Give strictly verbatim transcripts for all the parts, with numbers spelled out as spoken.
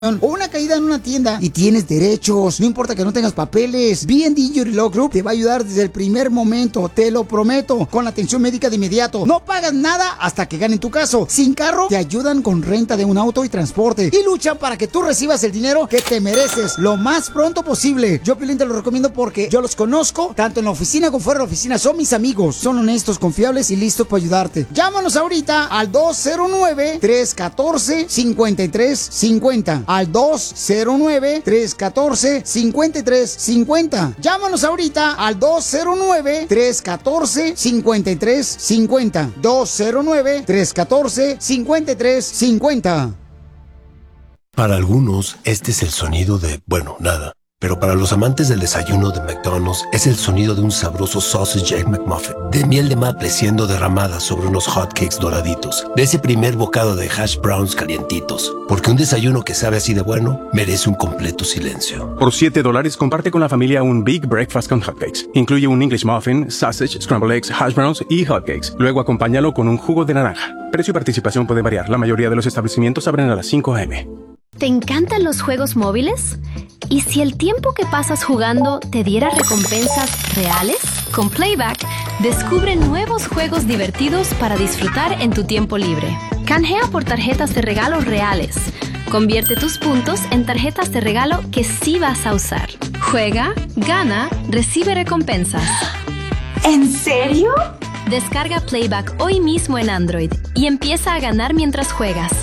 o una caída en una tienda y tienes derechos, no importa que no tengas papeles. B and D Injury Law Group te va a ayudar desde el primer momento, te lo prometo, con la atención médica de inmediato. No pagas nada hasta que ganen tu caso. Sin carro, te ayudan con renta de un auto y transporte y luchan para que tú recibas el dinero que te mereces lo más pronto posible. Yo, Piolín, te lo recomiendo porque yo los conozco, tanto en la oficina como fuera de la oficina. Son mis amigos, son honestos, confiables y listos para ayudarte. Llámanos ahorita al dos cero nueve, tres uno cuatro, cinco tres cinco cero. Al dos cero nueve, tres uno cuatro, cinco tres cinco cero. Llámanos ahorita al dos cero nueve, tres uno cuatro, cinco tres cinco cero. dos cero nueve, tres uno cuatro, cinco tres cinco cero. Para algunos, este es el sonido de, bueno, nada. Pero para los amantes del desayuno de McDonald's, es el sonido de un sabroso Sausage Egg McMuffin, de miel de maple siendo derramada sobre unos hotcakes doraditos, de ese primer bocado de hash browns calientitos. Porque un desayuno que sabe así de bueno, merece un completo silencio. Por siete dólares, comparte con la familia un Big Breakfast con hotcakes. Incluye un English Muffin, sausage, scrambled eggs, hash browns y hotcakes. Luego acompáñalo con un jugo de naranja. Precio y participación puede variar. La mayoría de los establecimientos abren a las cinco a eme ¿Te encantan los juegos móviles? ¿Y si el tiempo que pasas jugando te diera recompensas reales? Con Playback, descubre nuevos juegos divertidos para disfrutar en tu tiempo libre. Canjea por tarjetas de regalo reales. Convierte tus puntos en tarjetas de regalo que sí vas a usar. Juega, gana, recibe recompensas. ¿En serio? Descarga Playback hoy mismo en Android y empieza a ganar mientras juegas.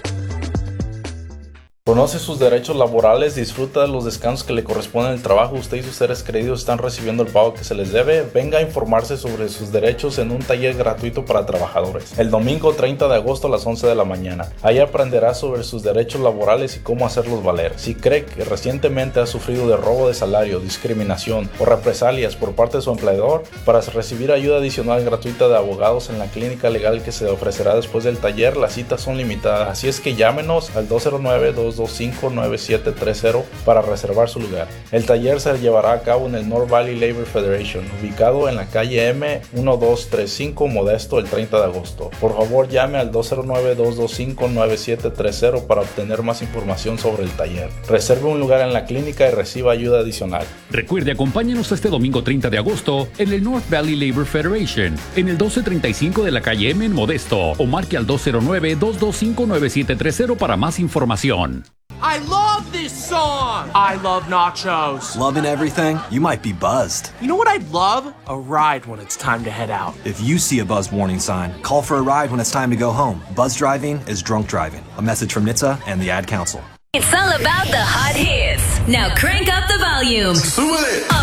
Conoce sus derechos laborales, disfruta de los descansos que le corresponden al trabajo. Usted y sus seres queridos están recibiendo el pago que se les debe. Venga a informarse sobre sus derechos en un taller gratuito para trabajadores. El domingo treinta de agosto a las once de la mañana. Ahí aprenderá sobre sus derechos laborales y cómo hacerlos valer. Si cree que recientemente ha sufrido de robo de salario, discriminación o represalias por parte de su empleador, para recibir ayuda adicional gratuita de abogados en la clínica legal que se ofrecerá después del taller, las citas son limitadas. Así es que llámenos al dos cero nueve, dos dos cinco, nueve siete tres cero para reservar su lugar. El taller se llevará a cabo en el North Valley Labor Federation, ubicado en la calle M uno dos tres cinco Modesto, el treinta de agosto. Por favor, llame al dos cero nueve, dos dos cinco, nueve siete tres cero para obtener más información sobre el taller. Reserve un lugar en la clínica y reciba ayuda adicional. Recuerde, acompáñenos este domingo treinta de agosto en el North Valley Labor Federation, en el doce treinta y cinco de la calle M en Modesto, o marque al dos cero nueve, dos dos cinco, nueve siete tres cero para más información. I love this song! I love nachos. Loving everything? You might be buzzed. You know what I'd love? A ride when it's time to head out. If you see a buzz warning sign, call for a ride when it's time to go home. Buzz driving is drunk driving. A message from N H T S A and the Ad Council. It's all about the hot hits. Now crank up the volume.